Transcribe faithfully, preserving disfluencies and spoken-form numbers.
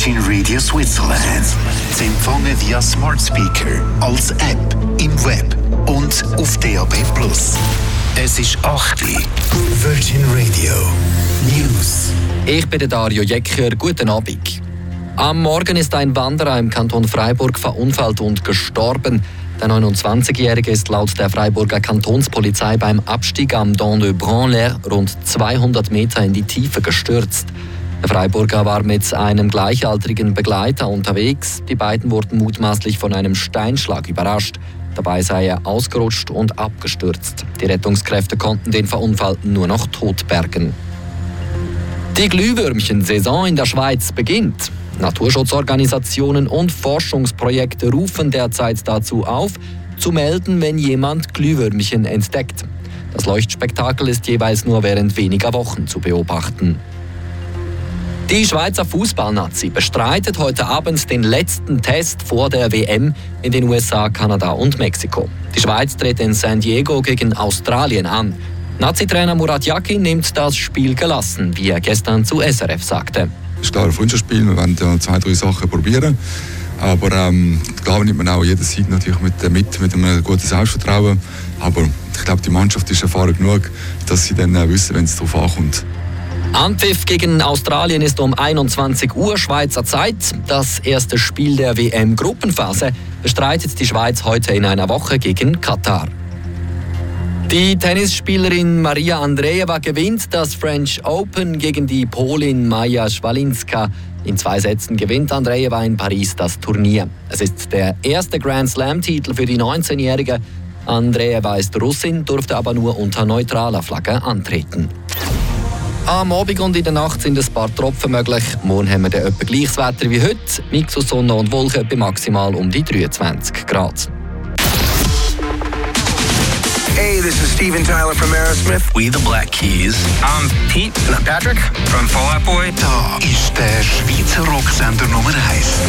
Virgin Radio Switzerland. Sie empfangen via Smart Speaker, als App, im Web und auf D A B plus. Es ist acht Uhr. Virgin Radio News. Ich bin Dario Jecker. Guten Abend. Am Morgen ist ein Wanderer im Kanton Freiburg verunfallt und gestorben. Der neunundzwanzigjährige ist laut der Freiburger Kantonspolizei beim Abstieg am Dent de Branlaire rund zweihundert Meter in die Tiefe gestürzt. Der Freiburger war mit einem gleichaltrigen Begleiter unterwegs. Die beiden wurden mutmaßlich von einem Steinschlag überrascht. Dabei sei er ausgerutscht und abgestürzt. Die Rettungskräfte konnten den Verunfallten nur noch tot bergen. Die Glühwürmchen-Saison in der Schweiz beginnt. Naturschutzorganisationen und Forschungsprojekte rufen derzeit dazu auf, zu melden, wenn jemand Glühwürmchen entdeckt. Das Leuchtspektakel ist jeweils nur während weniger Wochen zu beobachten. Die Schweizer Fußballnazi bestreitet heute Abend den letzten Test vor der W M in den U S A, Kanada und Mexiko. Die Schweiz tritt in San Diego gegen Australien an. Nazi-Trainer Murat Yakin nimmt das Spiel gelassen, wie er gestern zu S R F sagte. Es ist klar ein Freundschaftsspiel, wir wollen ja zwei, drei Sachen probieren. Aber ähm, ich glaube, nimmt man auch jeden Sieg natürlich mit, mit, mit einem guten Selbstvertrauen. Aber ich glaube, die Mannschaft ist erfahren genug, dass sie dann äh, wissen, wenn es darauf ankommt. Anpfiff gegen Australien ist um einundzwanzig Uhr Schweizer Zeit. Das erste Spiel der W M-Gruppenphase bestreitet die Schweiz heute in einer Woche gegen Katar. Die Tennisspielerin Maria Andreeva gewinnt das French Open gegen die Polin Maja Schwalinska. In zwei Sätzen gewinnt Andreeva in Paris das Turnier. Es ist der erste Grand Slam-Titel für die neunzehnjährige. Andreeva ist Russin, durfte aber nur unter neutraler Flagge antreten. Am Abend und in der Nacht sind ein paar Tropfen möglich. Morgen haben wir dann etwa gleiches Wetter wie heute. Mix aus Sonne und Wolken bei maximal um die dreiundzwanzig Grad. Hey, this is Steven Tyler from Aerosmith. We the Black Keys. I'm Pete. And I'm Patrick from Fall Out Boy. Da ist der Schweizer Rocksender Nummer eins.